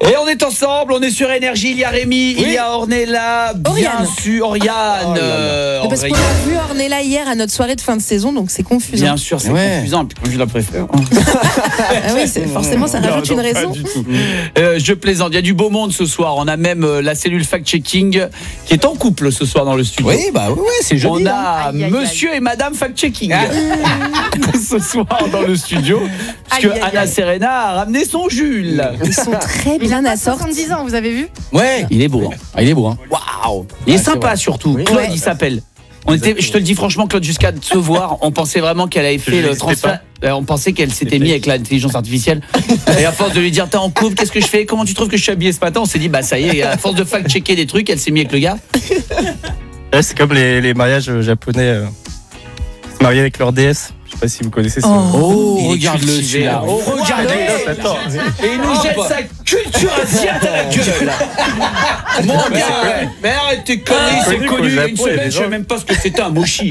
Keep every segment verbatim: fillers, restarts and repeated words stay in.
Et on est ensemble, on est sur Énergie, il y a Rémi, oui. il y a Ornella, bien Oriane. sûr, Oriane. Oh euh, parce qu'on a vu Ornella hier à notre soirée de fin de saison, donc c'est confusant. Bien sûr, c'est ouais. confusant, et puis comme je la préfère. Ah oui, c'est, forcément, ça rajoute non, non, une raison. Euh, je plaisante, il y a du beau monde ce soir. On a même euh, la cellule fact-checking qui est en couple ce soir dans le studio. Oui, bah oui, c'est joli. On a hein. aïe, aïe, monsieur aïe. et madame fact-checking ce soir dans le studio. Parce aïe, que aïe, Anna aïe. Serena a ramené son Jules. Ils sont très bien à sortir. soixante-dix ans, vous avez vu? Ouais, il est beau. Hein. Ah, il est beau. Hein. Waouh. Il est ah, sympa c'est surtout. Oui. Claude, ouais. il s'appelle. On était, je te le dis franchement, Claude, jusqu'à se voir, on pensait vraiment qu'elle avait fait Je le transfert. Euh, on pensait qu'elle s'était mise avec l'intelligence artificielle. Et à force de lui dire, t'es en couple, qu'est-ce que je fais? Comment tu trouves que je suis habillé ce matin? On s'est dit, bah ça y est, à force de fact-checker des trucs, elle s'est mise avec le gars. Ouais, c'est comme les, les mariages japonais. Euh, se marier avec leur déesse. Je sais pas si vous connaissez ça. Oh, Oh regarde-le celui-là. Oh, regardez. Attends. Et il nous jette sa culture asiatique à la gueule. Mon gars, mais arrête tes conneries, c'est connu connu. Il y a une qu'au Japon, il y a semaine, des je sais gens- même pas ce que c'était un mochi.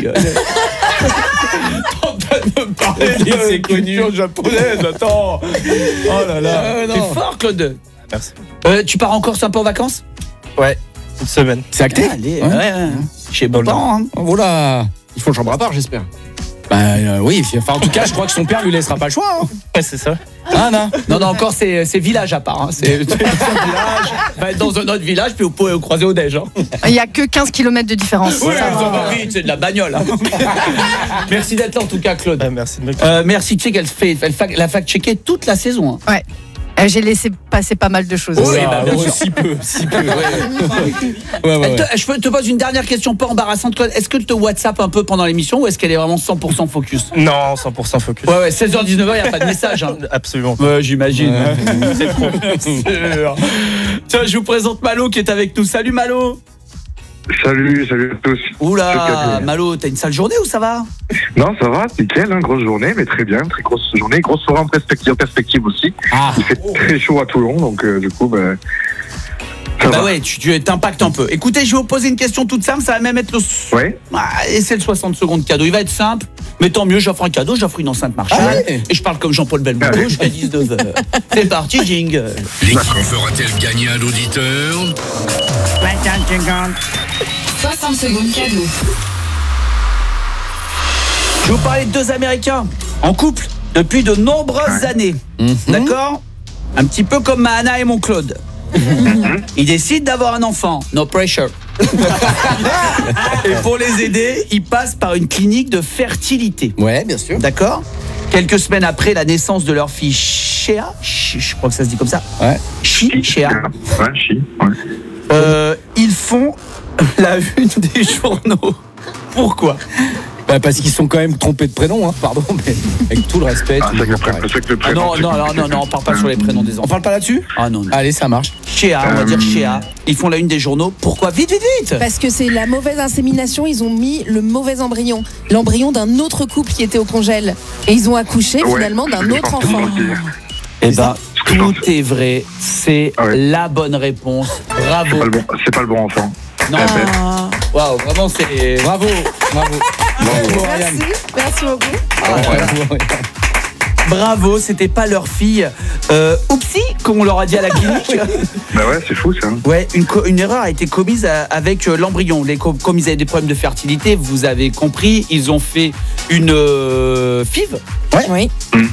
T'es en train de me parler de C'est connu. culture japonaise, attends. Oh là là. Euh, non. T'es fort, Claude. Merci. Euh, tu pars en Corse un peu en vacances? Ouais, une semaine. C'est acté. Allez, Ouais. ouais, ouais. Chez beaux parents. Hein. Oh là. Il faut le chambre à part, j'espère. Bah euh, oui, enfin en tout cas, je crois que son père lui laissera pas le choix. Hein. Ouais, c'est ça. Ah non. Non, non, encore c'est, c'est village à part. Hein. C'est, c'est dans un village, va être dans un autre village, puis vous pouvez vous croiser au déj. Hein. Il n'y a que quinze kilomètres de différence. Oui, Ça ça va. va vite, c'est de la bagnole. Hein. Merci d'être là en tout cas, Claude. Ouais, merci de me Euh, merci, tu sais qu'elle fait, elle fa- la fact-checker toute la saison. Hein. Ouais. Euh, J'ai laissé passer pas mal de choses. Oui, aussi. bah, bien sûr. si peu, si peu. Ouais, ouais, ouais. Elle te- je peux- te pose une dernière question pas embarrassante, Claude. Est-ce que tu te WhatsApp un peu pendant l'émission ou est-ce qu'elle est vraiment cent pour cent focus? Non, cent pour cent focus. Ouais, ouais, seize heures dix-neuf heures, il n'y a pas de message. Hein. Absolument. Ouais, j'imagine. Ouais. C'est trop. Sûr. Tiens, je vous présente Malo qui est avec nous. Salut Malo. Salut, salut à tous. Oula, Malo, t'as une sale journée ou ça va? Non, ça va, nickel, hein, grosse journée, mais très bien, très grosse journée, grosse soirée en perspective, en perspective aussi. Ah. Il fait très chaud à Toulon, donc euh, du coup, ben, ça Bah va. ouais, tu, tu t'impactes un peu. Écoutez, je vais vous poser une question toute simple, ça va même être le... Ouais. Ah, et c'est le soixante secondes cadeau. Il va être simple, mais tant mieux, j'offre un cadeau, j'offre une enceinte Marshall. Ah ouais. Et je parle comme Jean-Paul Belmondo Ah ouais. jusqu'à dix-neuf heures. C'est parti, jingle. L'équipe fera-t-elle gagner un auditeur? soixante secondes cadeau. Je vais vous parler de deux Américains en couple depuis de nombreuses années. D'accord? Un petit peu comme ma Anna et mon Claude. Ils décident d'avoir un enfant. No pressure. Et pour les aider, ils passent par une clinique de fertilité. Ouais, bien sûr. D'accord? Quelques semaines après la naissance de leur fille Shea, Ch- je crois que ça se dit comme ça. Ouais. Chi, Shea. Ouais, chi, ouais. Euh, ils font la une des journaux. Pourquoi? Bah parce qu'ils sont quand même trompés de prénom, hein. Pardon, mais avec tout le respect. Ah, tout c'est le que le respect. c'est que le Ah prénom, non, c'est non, non, compliqué, non, non, on parle pas sur les prénoms des On enfants. parle pas là-dessus? Ah non, non. Allez, ça marche. Shea, on va dire Shea. Ils font la une des journaux. Pourquoi? Vite, vite, vite! Parce que c'est la mauvaise insémination, ils ont mis le mauvais embryon. L'embryon d'un autre couple qui était au congèle. Et ils ont accouché Ouais, finalement d'un c'est ce que je autre pensais enfant. aussi. Eh ben, ce que je tout pensais. est vrai. C'est Ah ouais. la bonne réponse. C'est Bravo. pas le bon, c'est pas le bon enfant. Non, Ah. waouh, vraiment, c'est. Bravo, bravo. Bravo, Ariane. Merci, merci beaucoup. Ah, Bravo. Bravo, c'était pas leur fille. Euh, oupsie, comme on leur a dit à la clinique. Bah ouais, c'est fou ça. Ouais, une, co- une erreur a été commise à- avec euh, l'embryon. Les co- comme ils avaient des problèmes de fertilité, vous avez compris, ils ont fait une euh, F I V. Oui.